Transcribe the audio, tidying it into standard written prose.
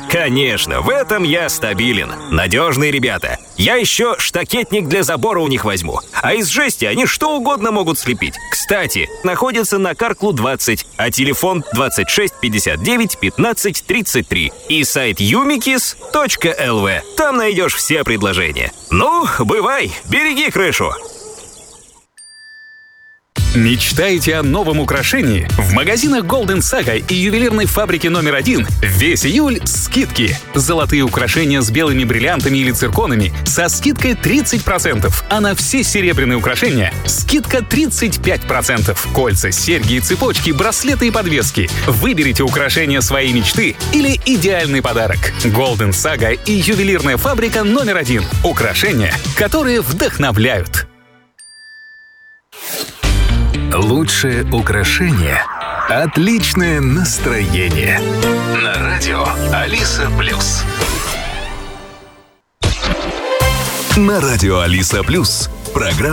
Конечно, в этом я стабилен. Надежные ребята. Я еще штакетник для забора у них возьму. А из жести они что угодно могут слепить. Кстати, находится на Карклу 20, а телефон 26 59 15 33. И сайт umikis.lv. Там найдешь все предложения. Ну, бывай, береги крышу. Мечтаете о новом украшении? В магазинах Golden Saga и ювелирной фабрики номер 1 весь июль скидки. Золотые украшения с белыми бриллиантами или цирконами со скидкой 30%, а на все серебряные украшения скидка 35%. Кольца, серьги и цепочки, браслеты и подвески. Выберите украшения своей мечты или идеальный подарок. Golden Saga и ювелирная фабрика номер 1. Украшения, которые вдохновляют. Лучшее украшение – отличное настроение. На радио Алиса Плюс. На радио Алиса Плюс. Программа